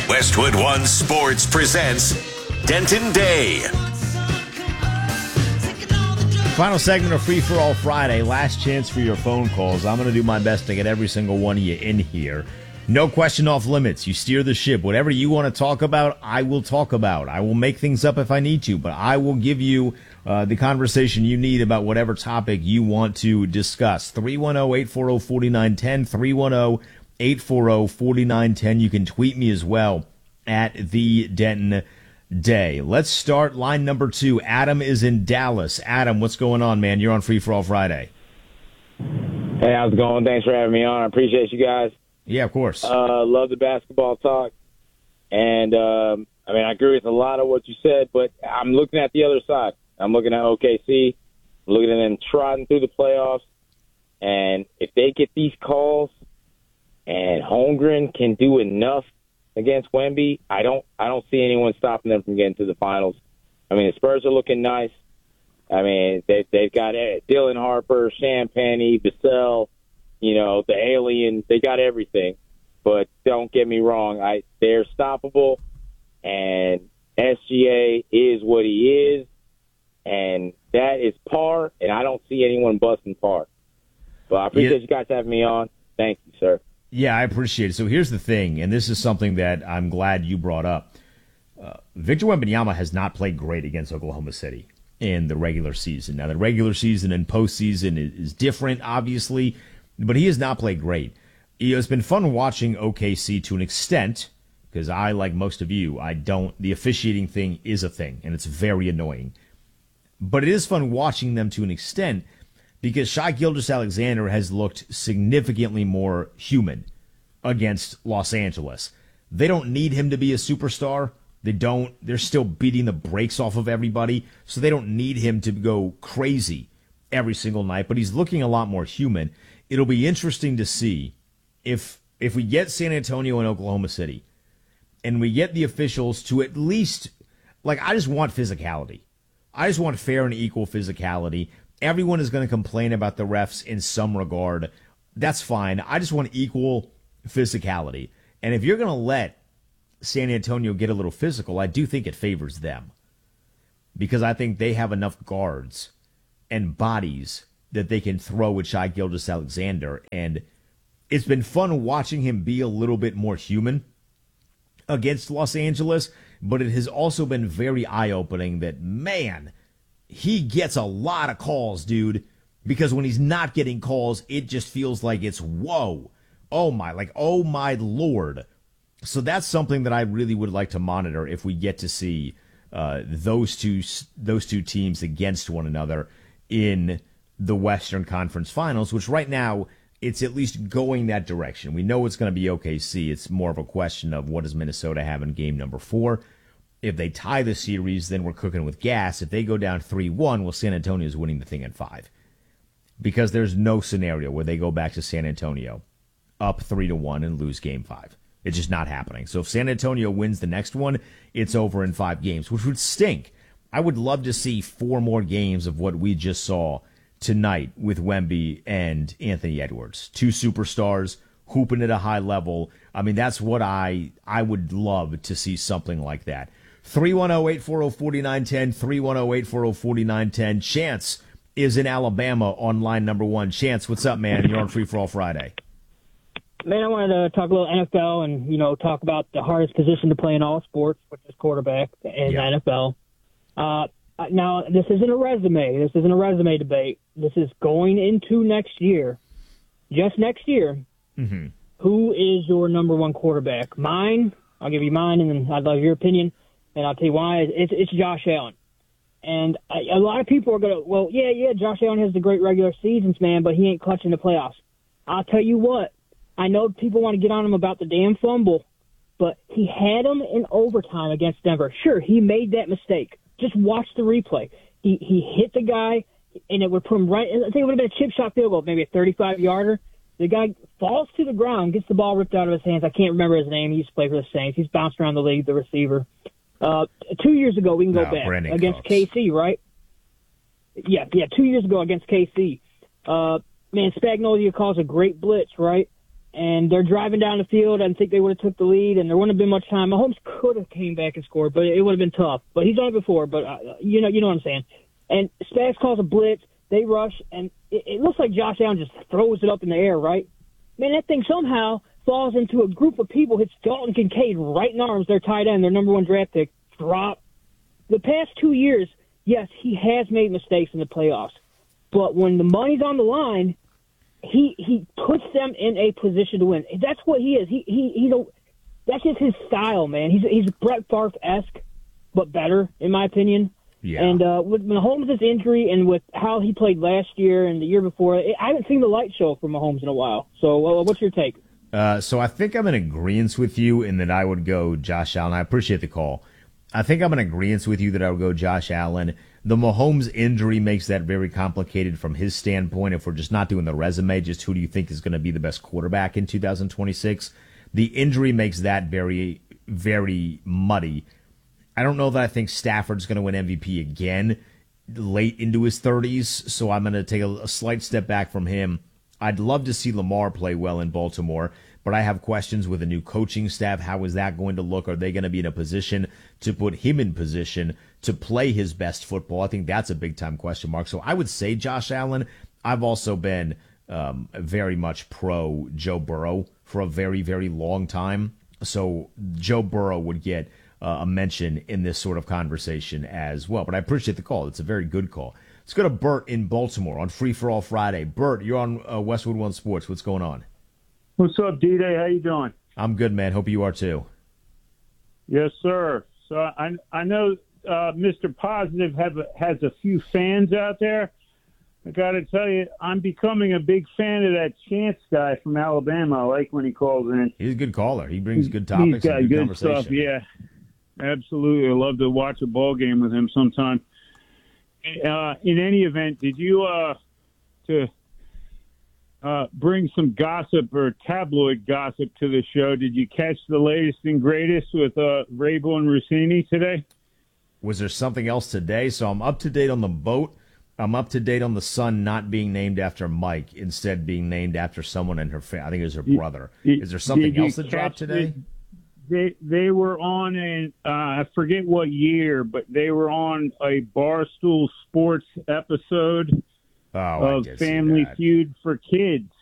Westwood One Sports presents Denton Day. Final segment of Free For All Friday. Last chance for your phone calls. I'm going to do my best to get every single one of you in here. No question off limits. You steer the ship. Whatever you want to talk about, I will talk about. I will make things up if I need to, but I will give you the conversation you need about whatever topic you want to discuss. 310-840-4910, 310-840-4910. You can tweet me as well at the Denton Day. Let's start line number 2. Adam is in Dallas. Adam, what's going on, man? You're on Free For All Friday. Hey, how's it going? Thanks for having me on. I appreciate you guys. Yeah, of course. Love the basketball talk. And, I agree with a lot of what you said, but I'm looking at the other side. I'm looking at OKC, looking at them trotting through the playoffs. And if they get these calls and Holmgren can do enough against Wemby, I don't see anyone stopping them from getting to the finals. The Spurs are looking nice. They've got Dylan Harper, Champagnie, Vassell, the alien. They got everything. But don't get me wrong, they're stoppable, and SGA is what he is, and that is par, and I don't see anyone busting par. But I appreciate you guys having me on. Thank you, sir. Yeah, I appreciate it. So here's the thing, and this is something that I'm glad you brought up. Victor Wembanyama has not played great against Oklahoma City in the regular season. Now, the regular season and postseason is different, obviously, but he has not played great. It's been fun watching OKC to an extent, because I, like most of you, the officiating thing is a thing, and it's very annoying. But it is fun watching them to an extent, because Shai Gilgeous-Alexander has looked significantly more human against Los Angeles. They don't need him to be a superstar. They're still beating the brakes off of everybody, so they don't need him to go crazy every single night, but he's looking a lot more human. It'll be interesting to see if we get San Antonio and Oklahoma City, and we get the officials to at least, I just want physicality. I just want fair and equal physicality. Everyone is going to complain about the refs in some regard. That's fine. I just want equal physicality. And if you're going to let San Antonio get a little physical, I do think it favors them. Because I think they have enough guards and bodies that they can throw at Shai Gilgeous-Alexander. And it's been fun watching him be a little bit more human against Los Angeles. But it has also been very eye-opening that, man, he gets a lot of calls, dude, because when he's not getting calls, it just feels like it's, whoa, oh my Lord. So that's something that I really would like to monitor if we get to see those two teams against one another in the Western Conference Finals, which right now it's at least going that direction. We know it's going to be OKC. It's more of a question of what does Minnesota have in game number 4. If they tie the series, then we're cooking with gas. If they go down 3-1, well, San Antonio's winning the thing in 5. Because there's no scenario where they go back to San Antonio up 3-1 and lose game 5. It's just not happening. So if San Antonio wins the next one, it's over in 5 games, which would stink. I would love to see 4 more games of what we just saw tonight with Wemby and Anthony Edwards. 2 superstars hooping at a high level. That's what I would love to see, something like that. 310-840-4910, 310-840-4910. Chance is in Alabama on line number 1. Chance, what's up, man? You're on Free For All Friday. Man, I wanted to talk a little NFL and, talk about the hardest position to play in all sports, which is quarterback in the NFL. Now, this isn't a resume. This isn't a resume debate. This is going into next year. Just next year. Mm-hmm. Who is your number 1 quarterback? Mine, I'll give you mine, and then I'd love your opinion. And I'll tell you why. It's Josh Allen. And a lot of people are going to, Josh Allen has the great regular seasons, man, but he ain't clutching the playoffs. I'll tell you what. I know people want to get on him about the damn fumble, but he had him in overtime against Denver. Sure, he made that mistake. Just watch the replay. He hit the guy, and it would put him right. I think it would have been a chip shot field goal, maybe a 35-yarder. The guy falls to the ground, gets the ball ripped out of his hands. I can't remember his name. He used to play for the Saints. He's bounced around the league, the receiver. 2 years ago, we can go back Brandon against Cooks. KC, right? Yeah, 2 years ago against KC. Man, Spagnuolo calls a great blitz, right? and they're driving down the field. I think they would have took the lead, and there wouldn't have been much time. Mahomes could have came back and scored, but it would have been tough. But he's done it before. But you know what I'm saying. And Spags calls a blitz. They rush, and it looks like Josh Allen just throws it up in the air, right? Man, that thing somehow falls into a group of people, hits Dalton Kincaid right in arms, their tight end, their number 1 draft pick, drop. The past 2 years, yes, he has made mistakes in the playoffs. But when the money's on the line, he puts them in a position to win. That's what he is. That's just his style, man. He's Brett Favre-esque, but better, in my opinion. Yeah. And with Mahomes' injury and with how he played last year and the year before, I haven't seen the light show from Mahomes in a while. So what's your take? So I think I'm in agreement with you in that I would go Josh Allen. I appreciate the call. I think I'm in agreement with you that I would go Josh Allen. The Mahomes injury makes that very complicated from his standpoint. If we're just not doing the resume, just who do you think is going to be the best quarterback in 2026? The injury makes that very, very muddy. I don't know that I think Stafford's going to win MVP again late into his 30s, so I'm going to take a slight step back from him. I'd love to see Lamar play well in Baltimore, but I have questions with a new coaching staff. How is that going to look? Are they going to be in a position to put him in position to play his best football? I think that's a big-time question mark. So I would say Josh Allen. I've also been very much pro Joe Burrow for a very, very long time. So Joe Burrow would get a mention in this sort of conversation as well. But I appreciate the call. It's a very good call. Let's go to Bert in Baltimore on Free for All Friday. Bert, you're on Westwood One Sports. What's going on? What's up, D-Day? How you doing? I'm good, man. Hope you are too. Yes, sir. So I know Mr. Positive has a few fans out there. I got to tell you, I'm becoming a big fan of that Chance guy from Alabama. I like when he calls in. He's a good caller. He brings good topics He's got and good good conversation. stuff, yeah. Absolutely. I love to watch a ball game with him sometime. In any event, did you bring some gossip or tabloid gossip to the show? Did you catch the latest and greatest with Rabel and Rossini today? Was there something else today? So I'm up to date on the boat. I'm up to date on the son not being named after Mike, instead being named after someone in her family. I think it was her brother. Is there something else that dropped today? They were on I forget what year, but they were on a Barstool Sports episode of Family Feud for Kids.